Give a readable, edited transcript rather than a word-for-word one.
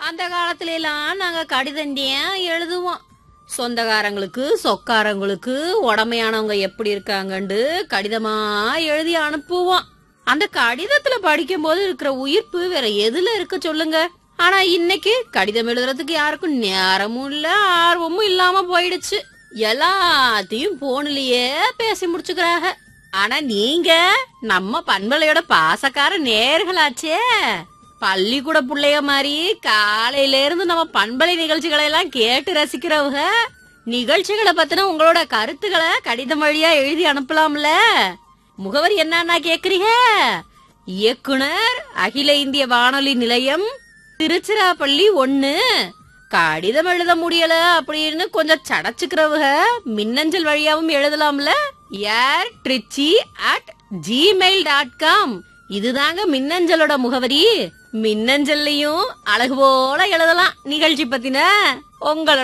அந்த காலத்துல எல்லாம் நாங்க கடிதண்டியா எழுதுவோம். சொந்தக்காரங்களுக்கு சொக்காரங்களுக்கு உடமையானவங்க எப்படி இருக்காங்கன்னு கடிதமா எழுதி அனுப்புவோம். அந்த கடிதத்துல படிக்கும் போது இருக்கிற உயிர்ப்பு வேற எதுல இருக்கு சொல்லுங்க. ஆனா இன்னைக்கு கடிதம் எழுதுறதுக்கு யாருக்கும் நேரமும் இல்ல, ஆர்வமும் இல்லாம போயிடுச்சு. எல்லாத்தையும் போன்லயே பேசி முடிச்சுக்கிறாங்க. ஆனா நீங்க நம்ம பண்பலையோட பாசக்கார நேர்களாச்சே. பள்ளிக்கூட புள்ளைய மாதிரி காலையில இருந்து நம்ம பண்பலை நிகழ்ச்சிகளை எல்லாம் கேட்டு ரசிக்கிறவங்க நிகழ்ச்சிகளை பத்தின உங்களோட கருத்துக்களை கடிதம் வழியா எழுதி அனுப்பலாம்ல. முகவரி என்னன்னா கேக்குறீங்க? இயக்குனர், அகில இந்திய வானொலி நிலையம், திருச்சிராப்பள்ளி 1. கடிதம் எழுத முடியல அப்படின்னு கொஞ்சம் சடச்சுக்கிறவங்க மின்னஞ்சல் வழியாவும் எழுதலாம்ல. airtrichy@gmail.com. இதுதாங்க மின்னஞ்சலோட முகவரி. மின்னஞ்சல்லையும் அழகு போல எழுதலாம் நிகழ்ச்சி பத்தின உங்களோட